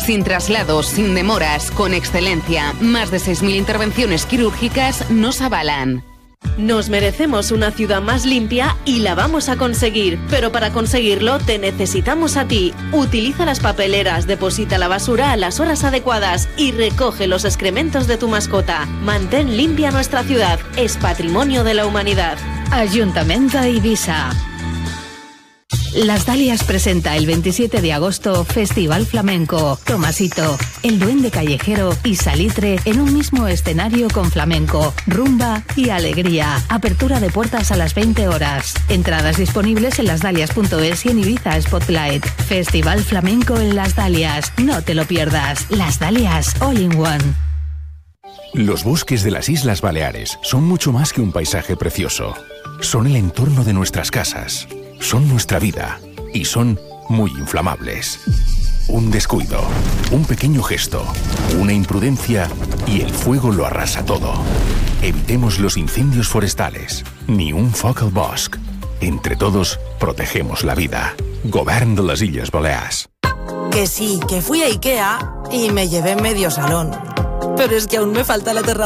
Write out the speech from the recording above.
Sin traslados, sin demoras, con excelencia. Más de 6.000 intervenciones quirúrgicas nos avalan. Nos merecemos una ciudad más limpia y la vamos a conseguir, pero para conseguirlo te necesitamos a ti. Utiliza las papeleras, deposita la basura a las horas adecuadas y recoge los excrementos de tu mascota. Mantén limpia nuestra ciudad, es patrimonio de la humanidad. Ayuntamiento de Eivissa. Las Dalias presenta el 27 de agosto Festival Flamenco. Tomasito, el duende callejero y Salitre en un mismo escenario con flamenco, rumba y alegría. Apertura de puertas a las 20 horas. Entradas disponibles en lasdalias.es y en Ibiza Spotlight. Festival Flamenco en Las Dalias. No te lo pierdas. Las Dalias All in One. Los bosques de las Islas Baleares son mucho más que un paisaje precioso. Son el entorno de nuestras casas. Son nuestra vida y son muy inflamables. Un descuido, un pequeño gesto, una imprudencia y el fuego lo arrasa todo. Evitemos los incendios forestales, ni un foc al bosc. Entre todos, protegemos la vida. Govern de las Illes Balears. Que sí, que fui a Ikea y me llevé medio salón. Pero es que aún me falta la terraza